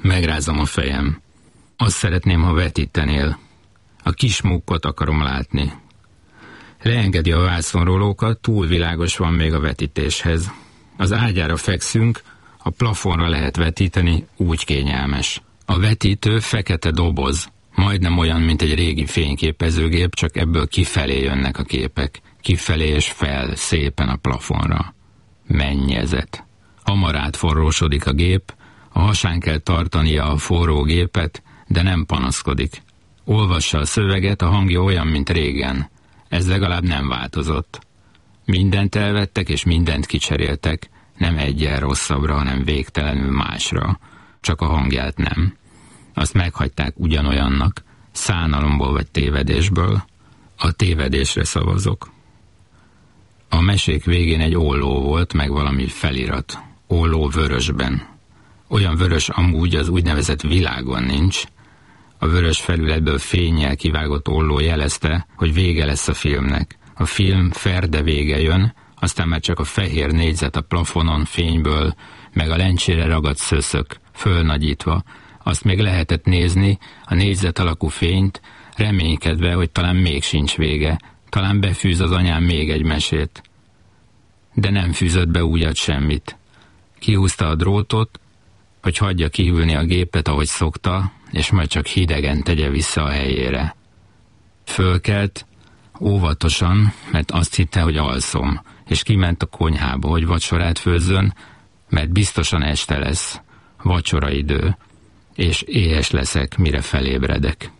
Megrázom a fejem. Azt szeretném, ha vetítenél. A kis mukkot akarom látni. Leengedi a vászonrólókat, túl világos van még a vetítéshez. Az ágyára fekszünk, a plafonra lehet vetíteni, úgy kényelmes. A vetítő fekete doboz, majdnem olyan, mint egy régi fényképezőgép, csak ebből kifelé jönnek a képek. Kifelé és fel, szépen a plafonra. Mennyezet. Hamar átforrósodik a gép, a hasán kell tartania a forró gépet, de nem panaszkodik. Olvassa a szöveget, a hangja olyan, mint régen. Ez legalább nem változott. Mindent elvettek és mindent kicseréltek, nem egyen rosszabbra, hanem végtelenül másra. Csak a hangját nem. Azt meghagyták ugyanolyannak, szánalomból vagy tévedésből. A tévedésre szavazok. A mesék végén egy olló volt, meg valami felirat. Olló vörösben. Olyan vörös amúgy az úgynevezett világon nincs. A vörös felületből fénnyel kivágott olló jelezte, hogy vége lesz a filmnek. A film ferde vége jön, aztán már csak a fehér négyzet a plafonon fényből, meg a lencsére ragadt szöszök, fölnagyítva. Azt még lehetett nézni, a négyzet alakú fényt, reménykedve, hogy talán még sincs vége, talán befűz az anyám még egy mesét. De nem fűzött be úgyat semmit. Kihúzta a drótot, hogy hagyja kihűlni a gépet, ahogy szokta, és majd csak hidegen tegye vissza a helyére. Fölkelt, óvatosan, mert azt hitte, hogy alszom, és kiment a konyhába, hogy vacsorát főzzön, mert biztosan este lesz, vacsoraidő, és éhes leszek, mire felébredek.